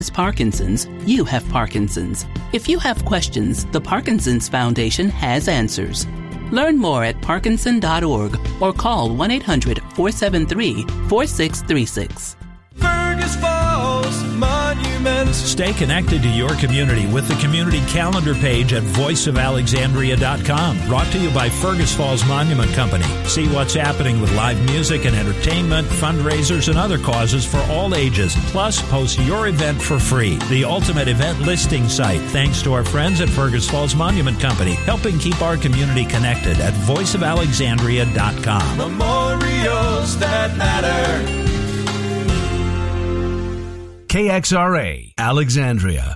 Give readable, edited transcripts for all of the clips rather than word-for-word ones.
Parkinson's, you have Parkinson's. If you have questions, the Parkinson's Foundation has answers. Learn more at parkinson.org or call 1-800-473-4636. Fergus Falls Monuments. Stay connected to your community with the community calendar page at voiceofalexandria.com. Brought to you by Fergus Falls Monument Company. See what's happening with live music and entertainment, fundraisers, and other causes for all ages. Plus, post your event for free. The ultimate event listing site, thanks to our friends at Fergus Falls Monument Company, helping keep our community connected at voiceofalexandria.com. Memorials that matter. KXRA, Alexandria.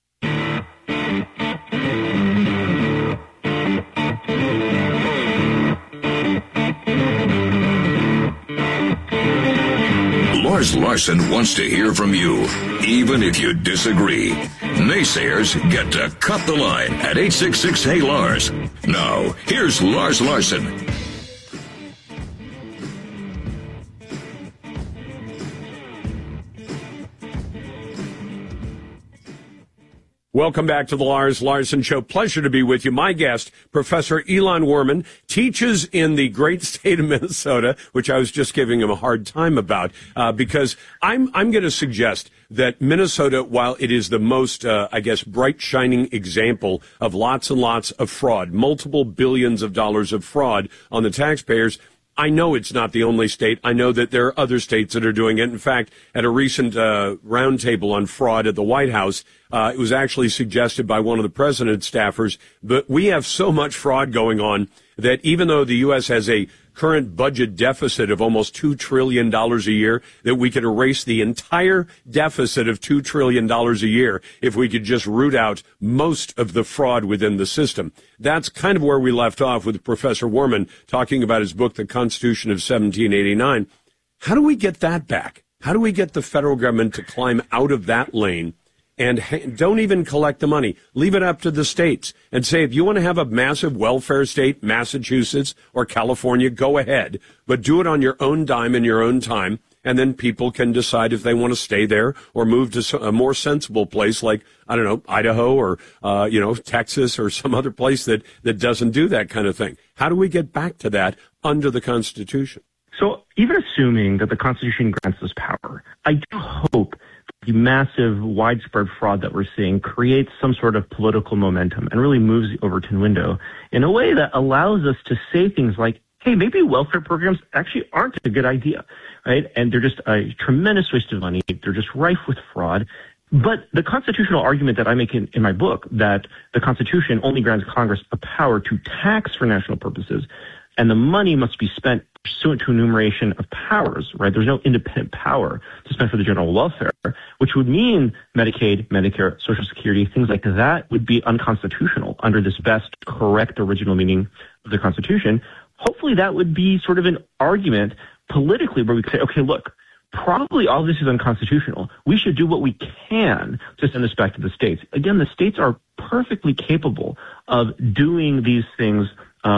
Lars Larson wants to hear from you, even if you disagree. Naysayers get to cut the line at 866-HEY-LARS. Now, here's Lars Larson. Welcome back to the Lars Larson Show. Pleasure to be with you. My guest, Professor Elon Werman, teaches in the great state of Minnesota, which I was just giving him a hard time about, because I'm going to suggest that Minnesota, while it is the most, bright shining example of lots and lots of fraud, multiple billions of dollars of fraud on the taxpayers, I know it's not the only state. I know that there are other states that are doing it. In fact, at a recent roundtable on fraud at the White House, it was actually suggested by one of the president's staffers. But we have so much fraud going on that even though the U.S. has a current budget deficit of almost $2 trillion a year, that we could erase the entire deficit of $2 trillion a year if we could just root out most of the fraud within the system. That's kind of where we left off with Professor Werman talking about his book, The Constitution of 1789. How do we get that back? How do we get the federal government to climb out of that lane and don't even collect the money? Leave it up to the states and say, if you want to have a massive welfare state, Massachusetts or California, go ahead, but do it on your own dime and your own time. And then people can decide if they want to stay there or move to a more sensible place like, I don't know, Idaho or, Texas or some other place that doesn't do that kind of thing. How do we get back to that under the Constitution? So even assuming that the Constitution grants us power, I do hope the massive, widespread fraud that we're seeing creates some sort of political momentum and really moves the Overton window in a way that allows us to say things like, hey, maybe welfare programs actually aren't a good idea, right? And they're just a tremendous waste of money. They're just rife with fraud. But the constitutional argument that I make in my book, that the Constitution only grants Congress a power to tax for national purposes, and the money must be spent pursuant to enumeration of powers, right? There's no independent power to spend for the general welfare, which would mean Medicaid, Medicare, Social Security, things like that would be unconstitutional under this best correct original meaning of the Constitution. Hopefully that would be sort of an argument politically where we could say, okay, look, probably all this is unconstitutional. We should do what we can to send this back to the states. Again, the states are perfectly capable of doing these things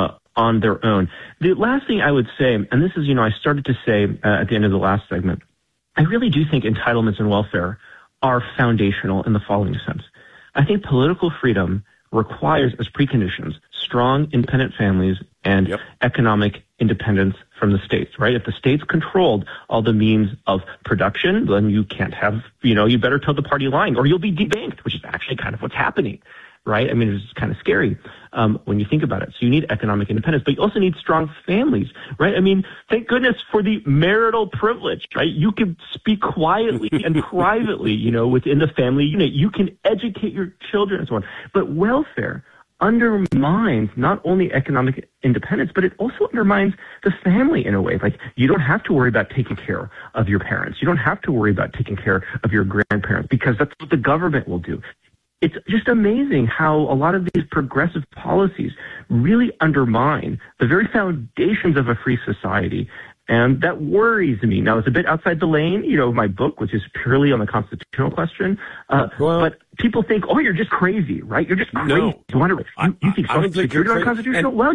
on their own. The last thing I would say, and this is, I started to say at the end of the last segment, I really do think entitlements and welfare are foundational in the following sense. I think political freedom requires as preconditions strong independent families and economic independence from the states, right? If the states controlled all the means of production, then you can't have, you better toe the party line or you'll be debanked, which is actually kind of what's happening. Right? I mean, it's kind of scary when you think about it. So you need economic independence, but you also need strong families, right? I mean, thank goodness for the marital privilege, right? You can speak quietly and privately, within the family unit. You can educate your children and so on. But welfare undermines not only economic independence, but it also undermines the family in a way. Like, you don't have to worry about taking care of your parents. You don't have to worry about taking care of your grandparents because that's what the government will do. It's just amazing how a lot of these progressive policies really undermine the very foundations of a free society. And that worries me. Now, it's a bit outside the lane, of my book, which is purely on the constitutional question. But people think, oh, you're just crazy, right? You're just crazy. No, you think Social Security is unconstitutional? Well,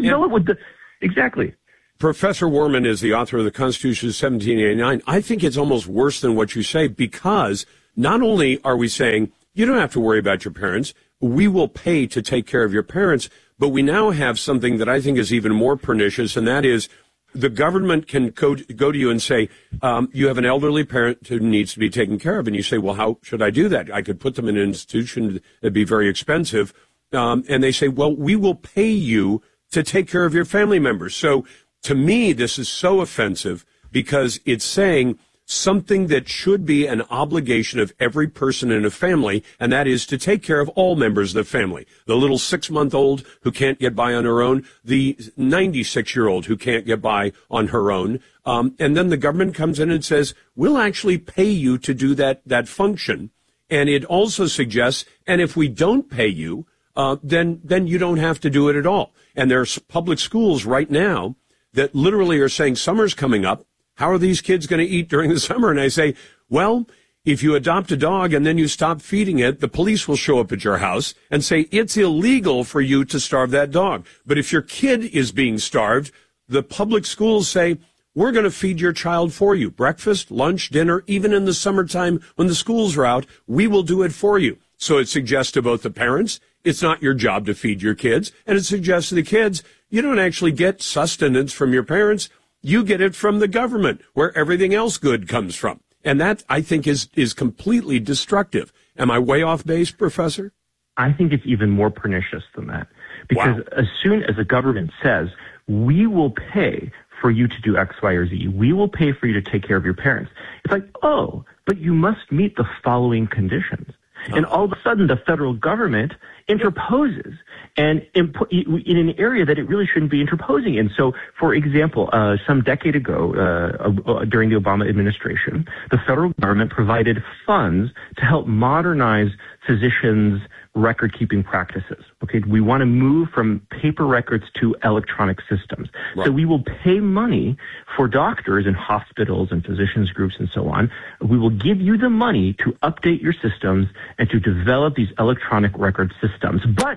exactly. Professor Werman is the author of The Constitution of 1789. I think it's almost worse than what you say because not only are we saying, you don't have to worry about your parents, we will pay to take care of your parents, but we now have something that I think is even more pernicious, and that is the government can go to you and say, you have an elderly parent who needs to be taken care of. And you say, well, how should I do that? I could put them in an institution that'd be very expensive. And they say, well, we will pay you to take care of your family members. So to me, this is so offensive because it's saying something that should be an obligation of every person in a family, and that is to take care of all members of the family. The little 6-month-old who can't get by on her own, the 96-year-old who can't get by on her own. And then the government comes in and says, we'll actually pay you to do that function. And it also suggests, and if we don't pay you, then you don't have to do it at all. And there's public schools right now that literally are saying summer's coming up. How are these kids going to eat during the summer? And I say, well, if you adopt a dog and then you stop feeding it, the police will show up at your house and say it's illegal for you to starve that dog. But if your kid is being starved, the public schools say, we're going to feed your child for you. Breakfast, lunch, dinner, even in the summertime when the schools are out, we will do it for you. So it suggests to both the parents, it's not your job to feed your kids. And it suggests to the kids, you don't actually get sustenance from your parents. You get it from the government, where everything else good comes from. And that, I think, is completely destructive. Am I way off base, Professor? I think it's even more pernicious than that. Because as soon as the government says, we will pay for you to do X, Y, or Z, we will pay for you to take care of your parents, it's like, oh, but you must meet the following conditions. And all of a sudden, the federal government interposes and in an area that it really shouldn't be interposing in. So, for example, some decade ago, during the Obama administration, the federal government provided funds to help modernize physicians' record-keeping practices. Okay, we want to move from paper records to electronic systems. Right. So we will pay money for doctors and hospitals and physicians groups and so on. We will give you the money to update your systems and to develop these electronic record systems, but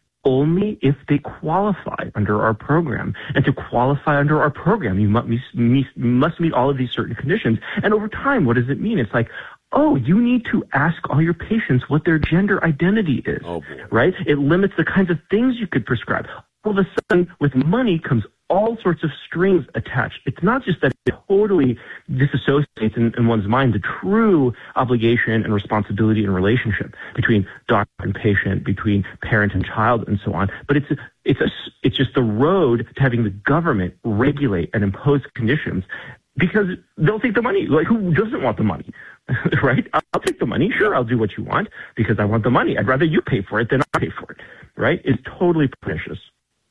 only if they qualify under our program. And to qualify under our program, you must meet all of these certain conditions. And over time, what does it mean? It's like, oh, you need to ask all your patients what their gender identity is, right? It limits the kinds of things you could prescribe. All of a sudden, with money comes all sorts of strings attached. It's not just that it totally disassociates in one's mind the true obligation and responsibility and relationship between doctor and patient, between parent and child, and so on, but it's just the road to having the government regulate and impose conditions, because they'll take the money. Like, who doesn't want the money, right? I'll take the money. Sure, I'll do what you want because I want the money. I'd rather you pay for it than I pay for it, right? It's totally pernicious.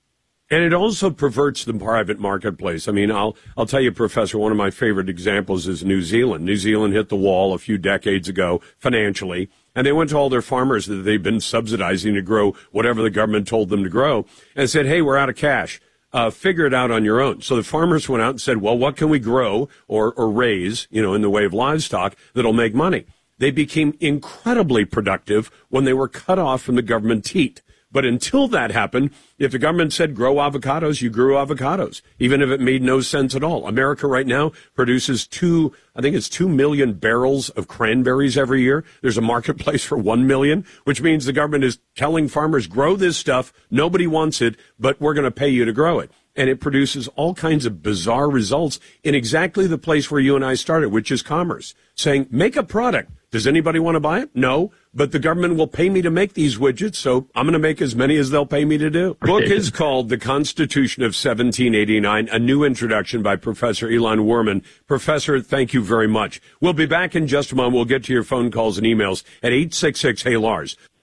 And it also perverts the private marketplace. I mean, I'll tell you, Professor, one of my favorite examples is New Zealand. New Zealand hit the wall a few decades ago financially, and they went to all their farmers that they've been subsidizing to grow whatever the government told them to grow and said, hey, we're out of cash. Figure it out on your own. So the farmers went out and said, well, what can we grow or raise, in the way of livestock that'll make money? They became incredibly productive when they were cut off from the government teat. But until that happened, if the government said grow avocados, you grew avocados, even if it made no sense at all. America right now produces 2 million barrels of cranberries every year. There's a marketplace for 1 million, which means the government is telling farmers, grow this stuff. Nobody wants it, but we're going to pay you to grow it. And it produces all kinds of bizarre results in exactly the place where you and I started, which is commerce, saying, make a product. Does anybody want to buy it? No, but the government will pay me to make these widgets, so I'm going to make as many as they'll pay me to do. The book is called The Constitution of 1789, a new introduction by Professor Ilan Werman. Professor, thank you very much. We'll be back in just a moment. We'll get to your phone calls and emails at 866-HEY-LARS.